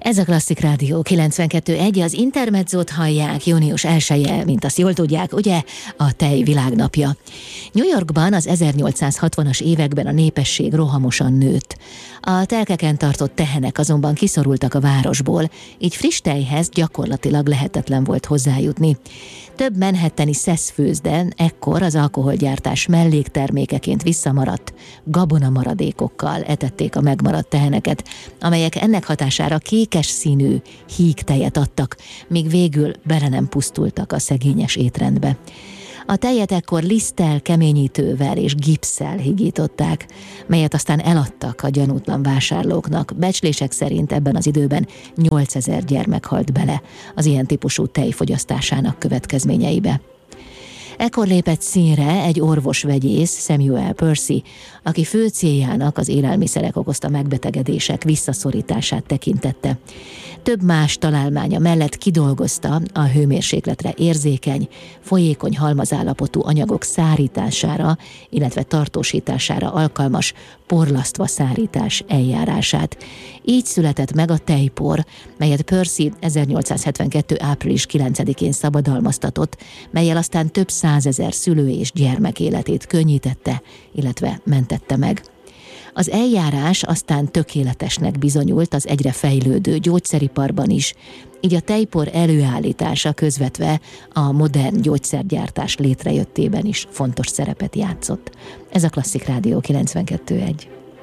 Ez a Klasszik Rádió 92.1, az Intermezzót hallják, június 1-e, mint azt jól tudják, ugye, a tej világnapja. New Yorkban az 1860-as években a népesség rohamosan nőtt. A telkeken tartott tehenek azonban kiszorultak a városból, így friss tejhez gyakorlatilag lehetetlen volt hozzájutni. Több manhattani szeszfőzde ekkor az alkoholgyártás melléktermékeként visszamaradt gabonamaradékokkal etették a megmaradt teheneket, amelyek ennek hatására kékes színű hígtejet adtak, míg végül bele nem pusztultak a szegényes étrendbe. A tejet ekkor liszttel, keményítővel és gipsszel higították, melyet aztán eladtak a gyanútlan vásárlóknak. Becslések szerint ebben az időben 8000 gyermek halt bele az ilyen típusú tej fogyasztásának következményeibe. Ekkor lépett színre egy orvos-vegyész, Samuel Percy, aki fő céljának az élelmiszerek okozta megbetegedések visszaszorítását tekintette. Több más találmánya mellett kidolgozta a hőmérsékletre érzékeny, folyékony halmazállapotú anyagok szárítására, illetve tartósítására alkalmas porlasztva szárítás eljárását. Így született meg a tejpor, melyet Percy 1872. április 9-én szabadalmaztatott, mellyel aztán több százezer szülő és gyermek életét könnyítette, illetve mentette meg. Az eljárás aztán tökéletesnek bizonyult az egyre fejlődő gyógyszeriparban is, így a tejpor előállítása közvetve a modern gyógyszergyártás létrejöttében is fontos szerepet játszott. Ez a Klasszik Rádió 92.1.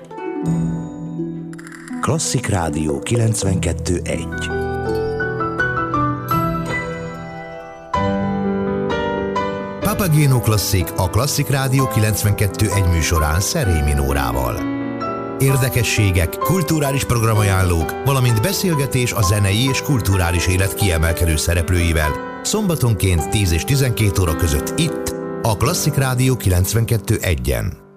Klasszik Rádió 92.1. Papageno Klasszik a Klasszik Rádió 92.1 műsorán Szerémi Nórával. Érdekességek, kulturális programajánlók, valamint beszélgetés a zenei és kulturális élet kiemelkedő szereplőivel szombatonként 10 és 12 óra között itt, a Klasszik Rádió 92.1-en.